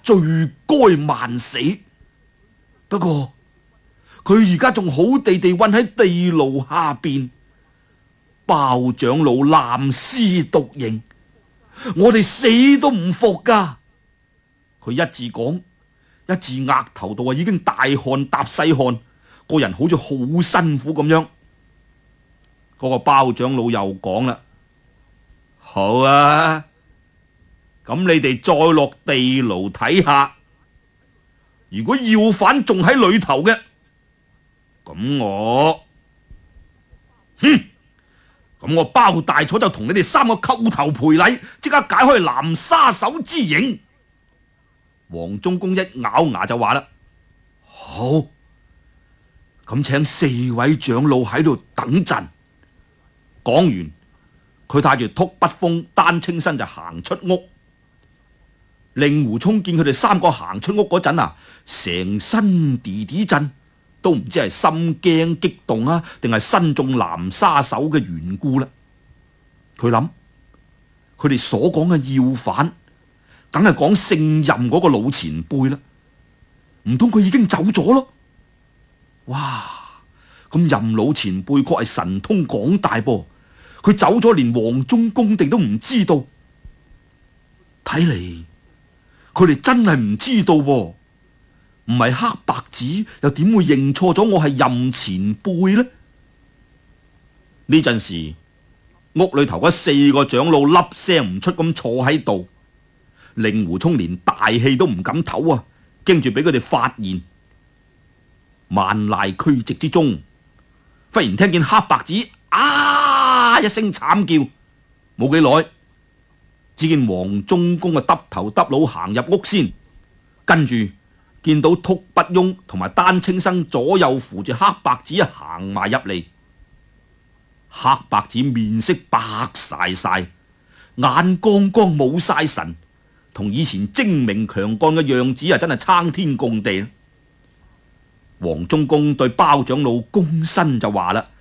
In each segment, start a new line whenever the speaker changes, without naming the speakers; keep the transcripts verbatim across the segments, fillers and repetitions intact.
罪該萬死。不過佢而家仲好地地困喺地牢下邊，包長老濫施毒刑，我哋死都唔服噶。佢一字講，一字額頭度啊已經大汗搭細汗，個人好似好辛苦咁樣。嗰個包長老又講啦：好啊，咁你哋再落地牢睇下，如果要犯仲喺裏頭嘅，咁我，哼，咁我包大楚就同你哋三個叩頭賠禮，即刻解開南沙手之刑。黃忠公一咬牙就話啦：好，咁請四位長老喺度等陣。講完，佢帶住禿筆鋒、丹青生就行出屋。令狐沖見佢哋三個行出屋嗰陣啊，成身啲啲震，都唔知係心驚激動啊，定係身中南沙手嘅緣故啦。佢諗，佢哋所講嘅要犯，梗係講姓任嗰個老前輩啦。唔通佢已經走咗咯？哇！咁任老前輩確係神通廣大噃，佢走咗連黃忠公定都唔知道。睇嚟佢哋真係唔知道喎，唔係黑白子又點會認錯咗我係任前輩呢？呢陣時屋裏頭嗰四個長老粒聲唔出咁坐喺度，令狐沖連大氣都唔敢唞啊，驚住俾佢哋發現。萬籟俱寂之中，忽然聽見黑白子啊一聲慘叫，冇幾耐，只見黃忠公啊耷頭耷腦行入屋先，跟住見到禿筆庸同埋丹青生左右扶住黑白子行埋入嚟。黑白子面色白晒晒，眼光光冇晒神，同以前精明強幹嘅樣子啊真係參天共地。黃忠公對包長老躬身就話啦：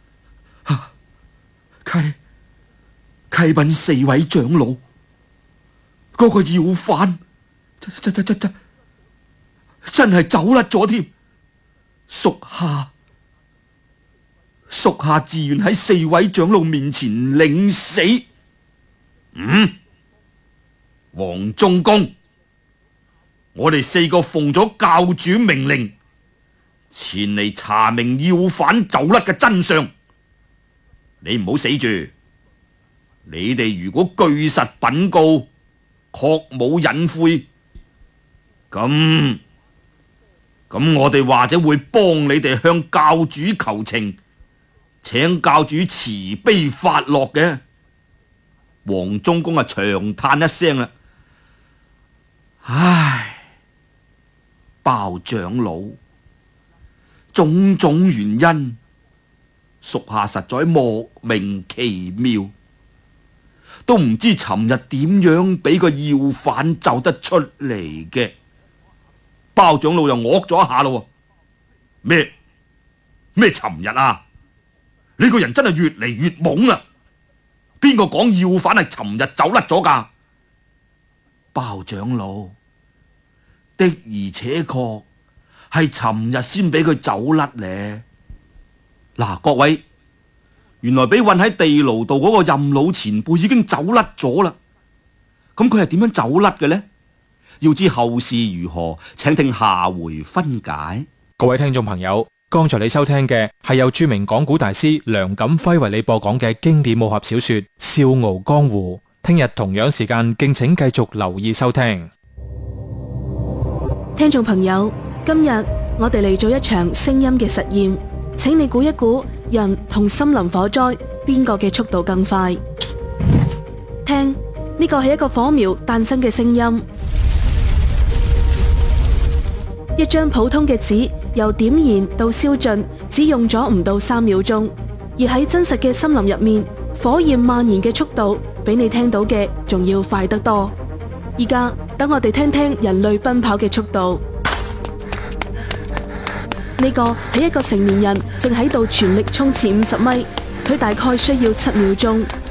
啟啟稟四位長老，嗰個要犯真真真真真真係走甩咗添，屬下屬下自願喺四位長老面前領死。嗯，黃忠公，我哋四個奉咗教主命令，前嚟查明要犯走甩嘅真相。你唔好死住，你哋如果據實稟告，確冇隱晦，咁咁我哋或者會幫你哋向教主求情，請教主慈悲發落嘅。黃忠公啊長嘆一聲啦：唉，包長老，種種原因，屬下實在莫名其妙，都唔知尋日點樣俾個要犯走得出嚟嘅。包長老又惡咗一下咯，咩咩尋日啊？呢個人真係越嚟越懵啦！邊個講要犯係尋日走甩咗噶？包長老，的而且確係尋日先俾佢走甩咧。嗱，各位，原來俾困喺地牢度嗰個任老前輩已經走甩咗啦。咁佢係點樣走甩嘅呢？要知後事如何，請聽下回分解。
各位聽眾朋友，剛才你收聽嘅係由著名講古大師梁錦輝為你播講嘅經典武俠小說《笑傲江湖》。聽日同樣時間敬請繼續留意收聽。
聽眾朋友，今日我哋嚟做一場聲音嘅實驗，請你估一估人同森林火災邊個嘅速度更快？聽，呢個係一個火苗誕生嘅聲音。一張普通嘅紙由點燃到燒盡只用咗唔到三秒鐘，而喺真實嘅森林入面，火焰蔓延嘅速度比你聽到嘅仲要快得多。而家等我哋聽聽人類奔跑嘅速度。呢個係一個成年人正喺度全力衝刺五十米，佢大概需要七秒鐘。